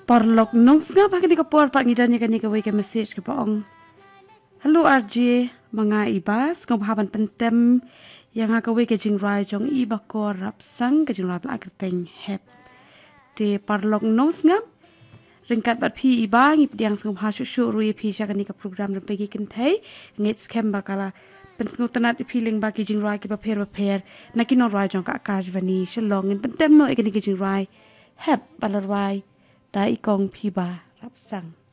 Parlok nong snga ba kini ka por pa ngidan ni kani ka wei ka message ka paong. Hello RJ mga ibas ngom haban pentem yang ha ka wei ka jingrai jong iba ko rap sang ka jingrai la kerteng hep. Te parlok nong snga ringkat bat pi iba ngip diang ngom ha shu rui pi ja kani ka program ren pegi kin thai ngit scam bakala pensngu tanat feeling ba ki jingrai ki ba pher nakino rai jong ka kajwani shalong in pentem no ikani ki jingrai hep balarwai ได้อีกองพี่บารับสั่ง